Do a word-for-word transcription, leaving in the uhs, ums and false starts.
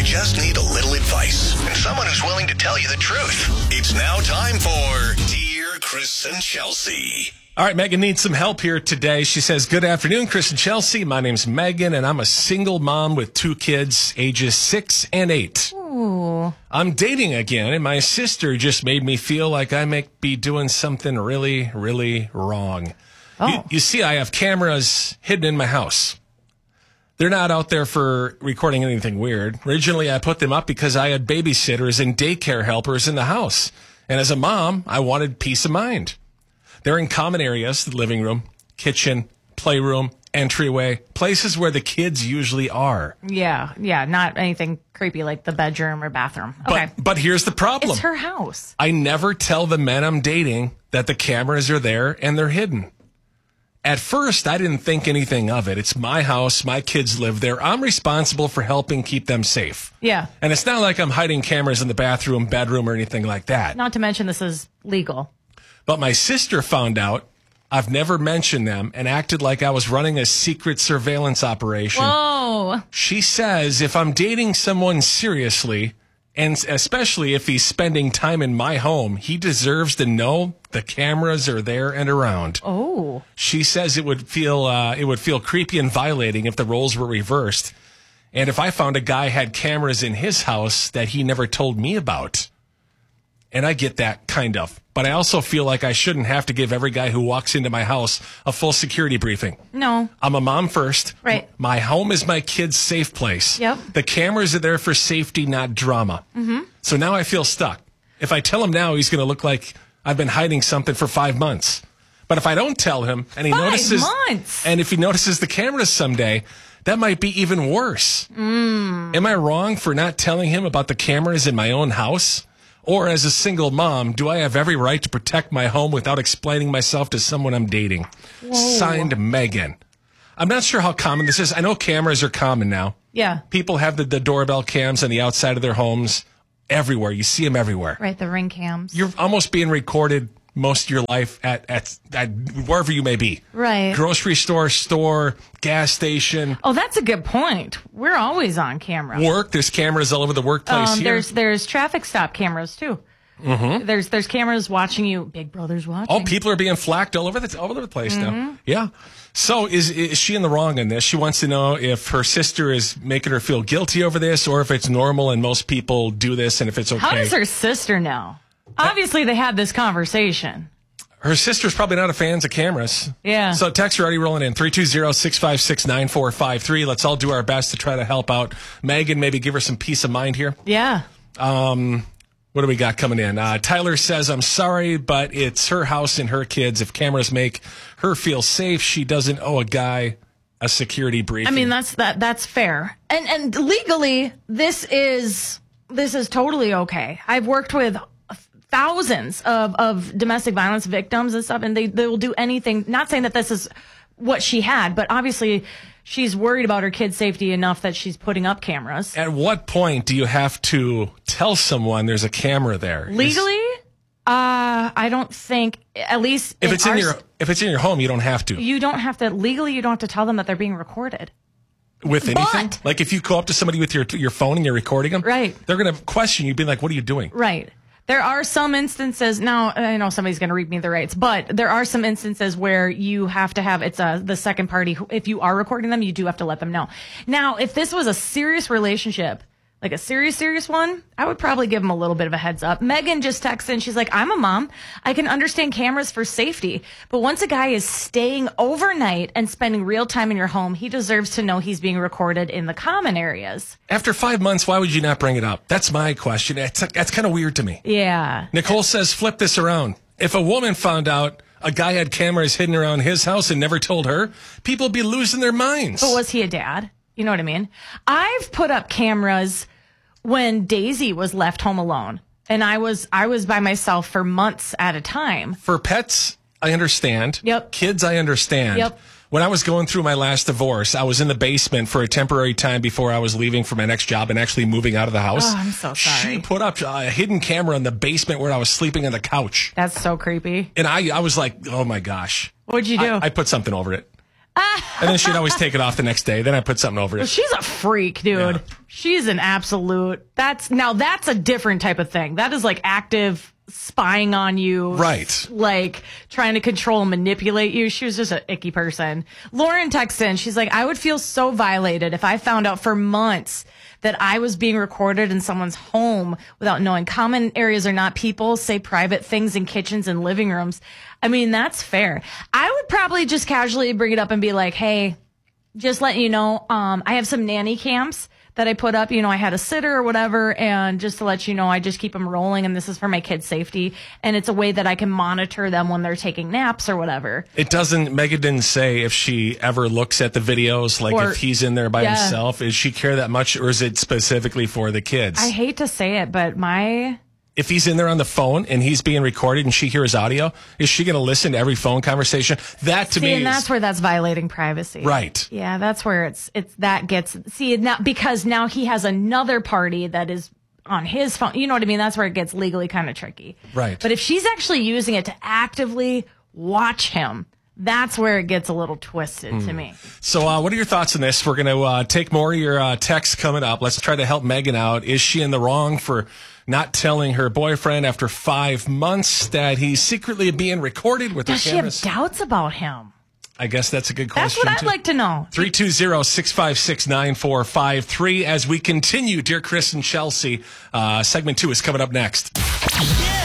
just need a little advice and someone who's willing to tell you the truth. It's now time for Dear Chris and Chelsea. All right, Megan needs some help here today. She says, good afternoon, Chris and Chelsea. My name's Megan, and I'm a single mom with two kids, ages six and eight. Ooh. I'm dating again, and my sister just made me feel like I may be doing something really, really wrong. Oh. You, you see, I have cameras hidden in my house. They're not out there for recording anything weird. Originally, I put them up because I had babysitters and daycare helpers in the house. And as a mom, I wanted peace of mind. They're in common areas, the living room, kitchen, playroom, entryway, places where the kids usually are. Yeah, yeah, not anything creepy like the bedroom or bathroom. Okay. But, but here's the problem. It's her house. I never tell the men I'm dating that the cameras are there and they're hidden. At first, I didn't think anything of it. It's my house. My kids live there. I'm responsible for helping keep them safe. Yeah. And it's not like I'm hiding cameras in the bathroom, bedroom, or anything like that. Not to mention this is legal. But my sister found out. I've never mentioned them and acted like I was running a secret surveillance operation. Whoa. She says if I'm dating someone seriously, and especially if he's spending time in my home, he deserves to know the cameras are there and around. Oh. She says it would feel uh, it would feel creepy and violating if the roles were reversed. And if I found a guy had cameras in his house that he never told me about. And I get that, kind of. But I also feel like I shouldn't have to give every guy who walks into my house a full security briefing. No. I'm a mom first. Right. My home is my kid's safe place. Yep. The cameras are there for safety, not drama. Mm-hmm. So now I feel stuck. If I tell him now, he's going to look like I've been hiding something for five months. But if I don't tell him, and he five notices, months. and if he notices the cameras someday, that might be even worse. Mm. Am I wrong for not telling him about the cameras in my own house? Or as a single mom, do I have every right to protect my home without explaining myself to someone I'm dating? Whoa. Signed, Megan. I'm not sure how common this is. I know cameras are common now. Yeah. People have the, the doorbell cams on the outside of their homes everywhere. You see them everywhere. Right, the ring cams. You're almost being recorded most of your life at, at, at wherever you may be. Right. Grocery store, store, gas station. Oh, that's a good point. We're always on camera. Work. There's cameras all over the workplace um, here. There's there's traffic stop cameras too. Mm-hmm. There's there's cameras watching you. Big Brother's watching. Oh, people are being flacked all over the all over the place mm-hmm. now. Yeah. So is is she in the wrong in this? She wants to know if her sister is making her feel guilty over this, or if it's normal and most people do this, and if it's okay. How does her sister know? Obviously, they had this conversation. Her sister's probably not a fan of cameras. Yeah. So texts are already rolling in. three two zero, six five six, nine four five three. Let's all do our best to try to help out Megan, maybe give her some peace of mind here. Yeah. Um, what do we got coming in? Uh, Tyler says, I'm sorry, but it's her house and her kids. If cameras make her feel safe, she doesn't owe a guy a security briefing. I mean, that's that that's fair. And and legally, this is this is totally okay. I've worked with thousands of, of domestic violence victims and stuff, and they, they will do anything. Not saying that this is what she had, but obviously she's worried about her kids' safety enough that she's putting up cameras. At what point do you have to tell someone there's a camera there? Legally, is, uh, I don't think, at least if in it's in our, your if it's in your home, you don't have to. You don't have to legally. You don't have to tell them that they're being recorded. With anything? But, like if you go up to somebody with your your phone and you're recording them, right? They're going to question you, be like, "What are you doing?" Right. There are some instances, now I know somebody's going to read me the rights, but there are some instances where you have to have, it's a, the second party, if you are recording them, you do have to let them know. Now, if this was a serious relationship, like a serious, serious one, I would probably give them a little bit of a heads up. Megan just texted in, she's like, I'm a mom. I can understand cameras for safety, but once a guy is staying overnight and spending real time in your home, he deserves to know he's being recorded in the common areas. After five months, why would you not bring it up? That's my question. That's, that's kind of weird to me. Yeah. Nicole says, flip this around. If a woman found out a guy had cameras hidden around his house and never told her, people would be losing their minds. But was he a dad? You know what I mean? I've put up cameras when Daisy was left home alone, and I was I was by myself for months at a time. For pets, I understand. Yep. Kids, I understand. Yep. When I was going through my last divorce, I was in the basement for a temporary time before I was leaving for my next job and actually moving out of the house. Oh, I'm so sorry. She put up a hidden camera in the basement where I was sleeping on the couch. That's so creepy. And I, I was like, oh my gosh. What'd you do? I, I put something over it. And then she'd always take it off the next day. Then I put something over it. She's a freak, dude. Yeah. She's an absolute. That's now that's a different type of thing. That is like active spying on you. Right. Like trying to control and manipulate you. She was just an icky person. Lauren texted in. She's like, I would feel so violated if I found out for months that I was being recorded in someone's home without knowing. Common areas are not people, say private things in kitchens and living rooms. I mean, that's fair. I would probably just casually bring it up and be like, hey, just letting you know, um, I have some nanny cams that I put up. You know, I had a sitter or whatever, and just to let you know, I just keep them rolling, and this is for my kids' safety, and it's a way that I can monitor them when they're taking naps or whatever. It doesn't, Megan didn't say if she ever looks at the videos, like Or- if he's in there by yeah. himself. Does she care that much, or is it specifically for the kids? I hate to say it, but my... If he's in there on the phone and he's being recorded and she hears audio, is she going to listen to every phone conversation? That to See, me and is... that's where that's violating privacy. Right. Yeah, that's where it's it's that gets see now because now he has another party that is on his phone. You know what I mean? That's where it gets legally kind of tricky. Right. But if she's actually using it to actively watch him, that's where it gets a little twisted Mm. to me. So uh, what are your thoughts on this? We're going to uh, take more of your uh, texts coming up. Let's try to help Megan out. Is she in the wrong for not telling her boyfriend after five months that he's secretly being recorded with Does her she cameras? have doubts about him? I guess that's a good That's question. what I'd too. like to know. three two zero, six five six, nine four five three as we continue. Dear Chris and Chelsea, uh, segment two is coming up next. Yeah!